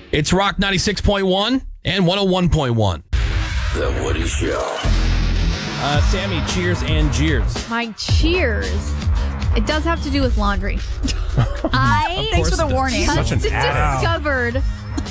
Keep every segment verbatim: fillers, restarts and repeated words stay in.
It's Rock ninety-six point one and one oh one point one. The Woody Show. Uh, Sammy, cheers and jeers. My cheers. It does have to do with laundry. I Thanks for the warning. just Such an ass. discovered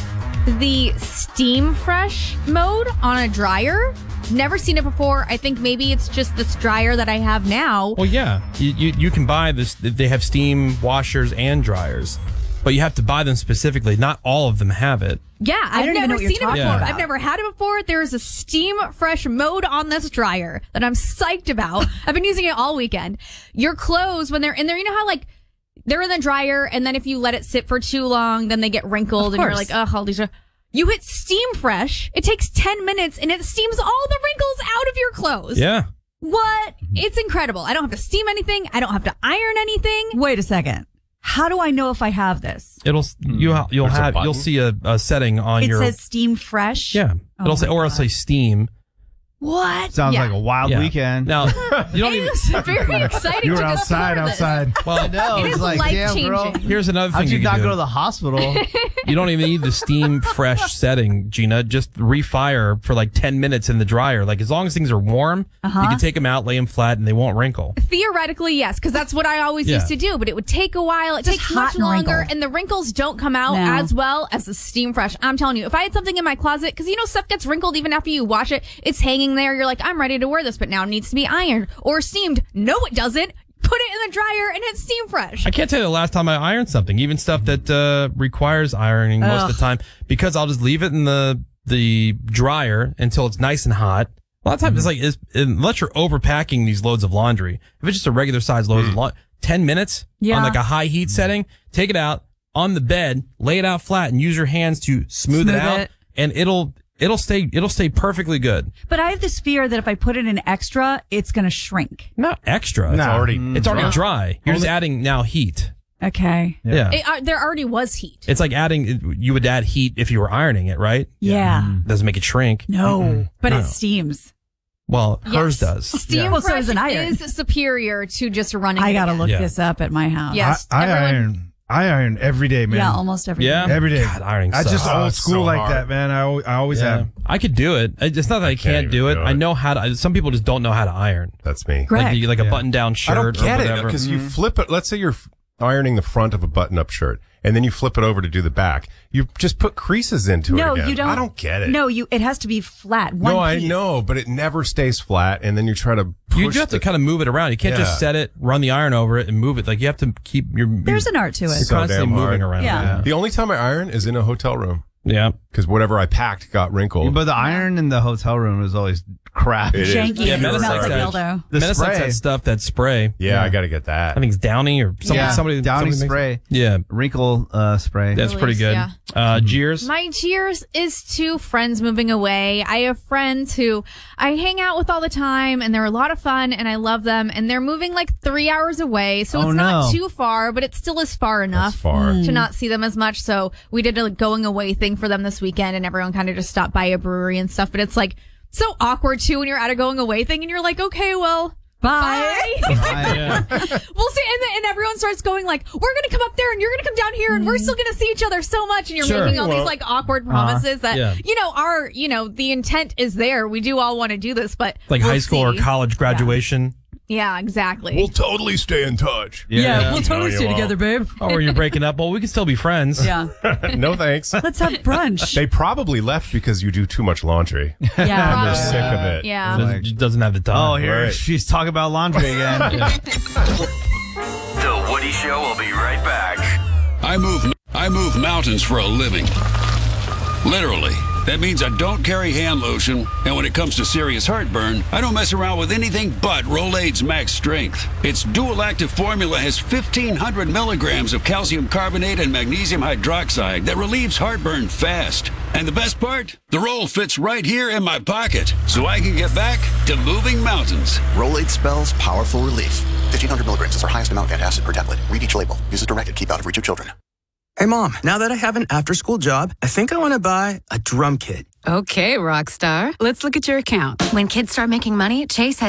the Steam Fresh mode on a dryer. Never seen it before. I think maybe it's just this dryer that I have now. Well, yeah. You, you, you can buy this. They have steam washers and dryers, but you have to buy them specifically. Not all of them have it. Yeah, I've don't even know never what you're seen it before. talking about. I've never had it before. There is a Steam Fresh mode on this dryer that I'm psyched about. I've been using it all weekend. Your clothes, when they're in there, you know how like they're in the dryer, and then if you let it sit for too long, then they get wrinkled, and you're like, oh, all these are. You hit Steam Fresh. It takes ten minutes, and it steams all the wrinkles out of your clothes. Yeah. What? It's incredible. I don't have to steam anything. I don't have to iron anything. Wait a second. How do I know if I have this? It'll you you'll There's a have button. you'll see a, a setting on It your says Steam Fresh. yeah. Oh It'll say my or it'll God. say Steam. What? Sounds Yeah. like a wild Yeah. weekend. Now you don't It even. was very exciting you were to outside, discover this. outside. Well, No, It it's is like, damn, girl. life-changing. here's another thing How'd you, you not can go do. to the hospital? You don't even need the Steam Fresh setting, Gina. Just refire for like ten minutes in the dryer. Like as long as things are warm, Uh-huh. you can take them out, lay them flat, and they won't wrinkle. Theoretically, yes, because that's what I always Yeah. used to do, but it would take a while. It Just takes hot much and longer, wrinkle. and the wrinkles don't come out No. as well as the Steam Fresh. I'm telling you, if I had something in my closet, because you know stuff gets wrinkled even after you wash it, it's hanging there. You're like, I'm ready to wear this, but now it needs to be ironed or steamed. No, it doesn't. Put it in the dryer, and it's Steam Fresh. I can't tell you the last time I ironed something, even stuff that uh, requires ironing most of the time, because I'll just leave it in the the dryer until it's nice and hot. A lot of times it's like, it's, unless you're overpacking these loads of laundry, if it's just a regular size load of laundry, ten minutes Yeah. on like a high heat setting, take it out on the bed, lay it out flat, and use your hands to smooth, Smooth it out, it. and it'll it'll stay it'll stay perfectly good. But I have this fear that if I put it in extra, it's going to shrink. Not extra. Nah. It's already Mm. it's already Yeah. dry. You're just adding now heat. Okay. Yeah. It, uh, there already was heat. It's like adding, you would add heat if you were ironing it, right? Yeah. Doesn't make it shrink. No. But No. it steams. Well, hers Yes. does. Steam Well, so Fresh does an iron. is superior to just running. I it got to again. look Yeah. this up at my house. Yes. I, I everyone- iron. I iron every day, man. Yeah, almost every Yeah? day. Every day. God, ironing I sucks. just Oh, old it's school so like hard. that, man. I, al- I always Yeah. have. I could do it. It's not that I can't, even do it. do I it. know how to. Some people just don't know how to iron. That's me. Greg. Like, you- like a Yeah. button down I shirt don't get or it whatever. because you flip it. Let's say you're f- ironing the front of a button-up shirt, and then you flip it over to do the back. You just put creases into No, it again. you don't. I don't get it. No, you. It has to be flat. One no, I piece. know, but it never stays flat, and then you try to push You just have the, to kind of move it around. You can't Yeah. just set it, run the iron over it, and move it. Like you have to keep your. There's your, an art to it. You're So constantly damn moving hard. around. Yeah. The only time I iron is in a hotel room Yeah. because whatever I packed got wrinkled. But the iron in the hotel room is always crap. It is. Janky. Yeah, and it Menace smells like likes dildo. The Menace likes spray. that stuff, that spray. yeah, I got to get that. I think it's Downy or somebody. Yeah, somebody Downy somebody makes- spray. Yeah. Wrinkle uh, spray. That's pretty Release, good. yeah. Uh, Jeers. My cheers is to friends moving away. I have friends who I hang out with all the time, and they're a lot of fun, and I love them. And they're moving like three hours away, so Oh, it's not no. too far, but it still is far enough That's far. to not see them as much. So we did a going away thing for them this weekend, and everyone kind of just stopped by a brewery and stuff. But it's like so awkward too when you're at a going away thing, and you're like, okay, well. Bye. Bye. Yeah. We'll see. And, then, and everyone starts going like, we're going to come up there and you're going to come down here and we're still going to see each other so much. And you're Sure. making all Well, these like awkward promises that, Yeah. you know, our, you know, the intent is there. We do all want to do this, but Like we'll high school see. or college graduation. Yeah, exactly. We'll totally stay in touch. Yeah. we'll totally No, you stay won't. together, babe. Or you're breaking up. Well, we can still be friends. Yeah. No thanks. Let's have brunch. They probably left because you do too much laundry. Yeah. They're sick of it. yeah. Doesn't, just doesn't have the time. Oh, here Right. she's talking about laundry again. The Woody Show will be right back. I move I move mountains for a living. Literally. That means I don't carry hand lotion, and when it comes to serious heartburn, I don't mess around with anything but Rolaids Max Strength. Its dual active formula has fifteen hundred milligrams of calcium carbonate and magnesium hydroxide that relieves heartburn fast. And the best part? The roll fits right here in my pocket, so I can get back to moving mountains. Rolade spells powerful relief. fifteen hundred milligrams is our highest amount of antacid per tablet. Read each label. Use as directed. Keep out of reach of children. Hey, Mom, now that I have an after-school job, I think I want to buy a drum kit. Okay, rock star. Let's look at your account. When kids start making money, Chase has